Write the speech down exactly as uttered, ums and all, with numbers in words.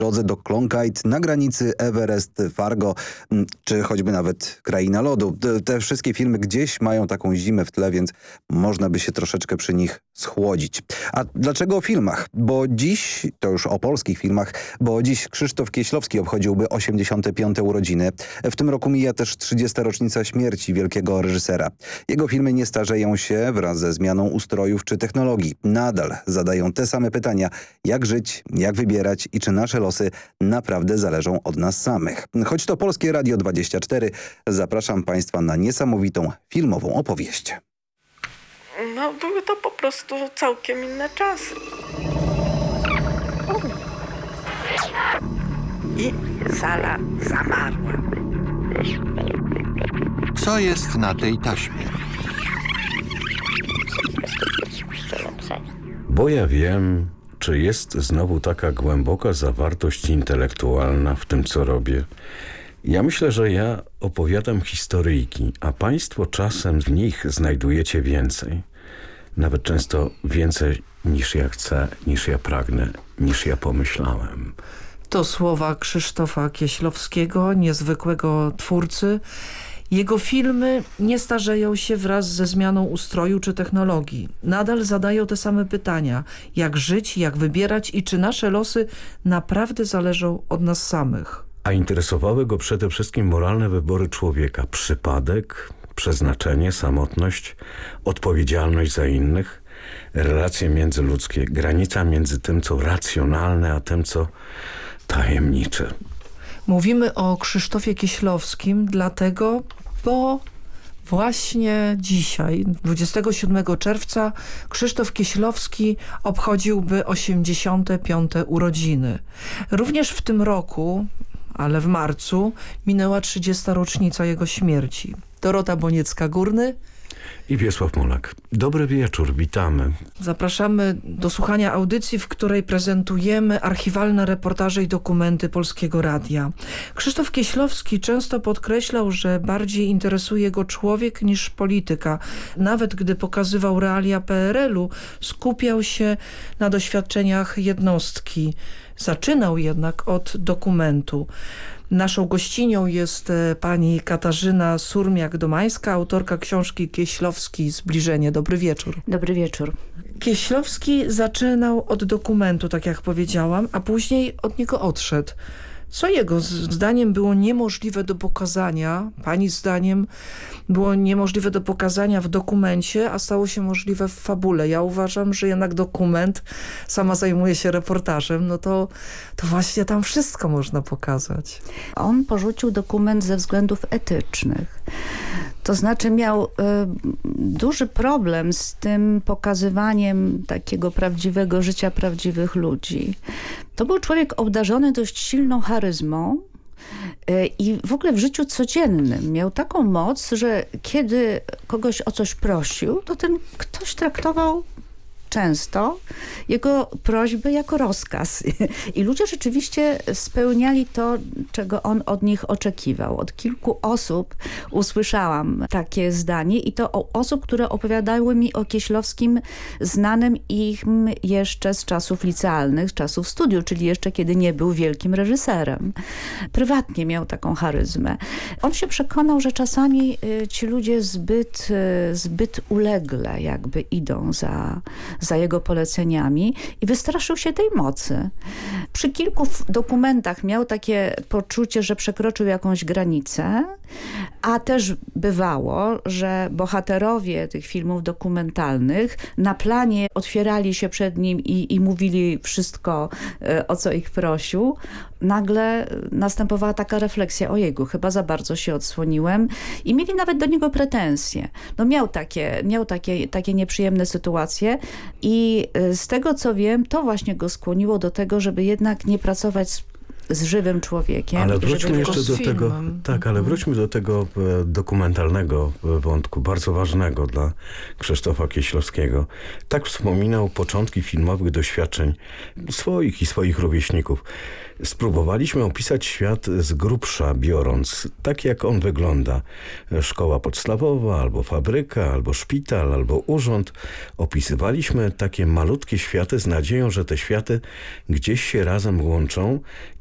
drodze do Klonkajd, na granicy Everest, Fargo, czy choćby nawet Kraina Lodu. Te wszystkie filmy gdzieś mają taką zimę w tle, więc można by się troszeczkę przy nich schłodzić. A dlaczego o filmach? Bo dziś, to już o polskich filmach, bo dziś Krzysztof Kieślowski obchodziłby osiemdziesiąte piąte urodziny. W tym roku mija też trzydziesta rocznica śmierci wielkiego reżysera. Jego filmy nie starzeją się wraz ze zmianą ustrojów czy technologii. Nadal zadają te same pytania, jak żyć, jak wybierać i czy nasze losy naprawdę zależą od nas samych. Choć to Polskie Radio dwadzieścia cztery, zapraszam Państwa na niesamowitą filmową opowieść. No, były to po prostu całkiem inne czasy. I sala zamarła. Co jest na tej taśmie? Bo ja wiem, czy jest znowu taka głęboka zawartość intelektualna w tym, co robię. Ja myślę, że ja opowiadam historyjki, a państwo czasem w nich znajdujecie więcej. Nawet często więcej niż ja chcę, niż ja pragnę, niż ja pomyślałem. To słowa Krzysztofa Kieślowskiego, niezwykłego twórcy. Jego filmy nie starzeją się wraz ze zmianą ustroju czy technologii. Nadal zadają te same pytania. Jak żyć, jak wybierać i czy nasze losy naprawdę zależą od nas samych. A interesowały go przede wszystkim moralne wybory człowieka. Przypadek, przeznaczenie, samotność, odpowiedzialność za innych, relacje międzyludzkie, granica między tym, co racjonalne, a tym, co tajemnicze. Mówimy o Krzysztofie Kieślowskim dlatego, bo właśnie dzisiaj, dwudziestego siódmego czerwca, Krzysztof Kieślowski obchodziłby osiemdziesiąte piąte urodziny. Również w tym roku, ale w marcu, minęła trzydziesta rocznica jego śmierci. Dorota Boniecka-Górny i Wiesław Mulak. Dobry wieczór, witamy. Zapraszamy do słuchania audycji, w której prezentujemy archiwalne reportaże i dokumenty Polskiego Radia. Krzysztof Kieślowski często podkreślał, że bardziej interesuje go człowiek niż polityka. Nawet gdy pokazywał realia P R L u, skupiał się na doświadczeniach jednostki. Zaczynał jednak od dokumentu. Naszą gościnią jest pani Katarzyna Surmiak-Domańska, autorka książki Kieślowski Zbliżenie. Dobry wieczór. Dobry wieczór. Kieślowski zaczynał od dokumentu, tak jak powiedziałam, a później od niego odszedł. Co jego zdaniem było niemożliwe do pokazania, pani zdaniem było niemożliwe do pokazania w dokumencie, a stało się możliwe w fabule? Ja uważam, że jednak dokument, sama zajmuje się reportażem, no to, to właśnie tam wszystko można pokazać. On porzucił dokument ze względów etycznych. To znaczy miał y, duży problem z tym pokazywaniem takiego prawdziwego życia prawdziwych ludzi. To był człowiek obdarzony dość silną charyzmą y, i w ogóle w życiu codziennym miał taką moc, że kiedy kogoś o coś prosił, to ten ktoś traktował często jego prośby jako rozkaz. I ludzie rzeczywiście spełniali to, czego on od nich oczekiwał. Od kilku osób usłyszałam takie zdanie i to o osób, które opowiadały mi o Kieślowskim znanym im jeszcze z czasów licealnych, z czasów studiów, czyli jeszcze kiedy nie był wielkim reżyserem. Prywatnie miał taką charyzmę. On się przekonał, że czasami ci ludzie zbyt, zbyt ulegle jakby idą za za jego poleceniami i wystraszył się tej mocy. Przy kilku dokumentach miał takie poczucie, że przekroczył jakąś granicę, a też bywało, że bohaterowie tych filmów dokumentalnych na planie otwierali się przed nim i, i mówili wszystko, o co ich prosił. Nagle następowała taka refleksja, ojejku, chyba za bardzo się odsłoniłem i mieli nawet do niego pretensje. No miał takie, miał takie, takie nieprzyjemne sytuacje i z tego, co wiem, to właśnie go skłoniło do tego, żeby jednak nie pracować z z żywym człowiekiem. Ale i wróćmy żeby- jeszcze do z tego, filmem. tak, ale wróćmy do tego e, dokumentalnego e, wątku, bardzo ważnego dla Krzysztofa Kieślowskiego. Tak wspominał początki filmowych doświadczeń swoich i swoich rówieśników. Spróbowaliśmy opisać świat z grubsza biorąc, tak jak on wygląda. Szkoła podstawowa, albo fabryka, albo szpital, albo urząd. Opisywaliśmy takie malutkie światy z nadzieją, że te światy gdzieś się razem łączą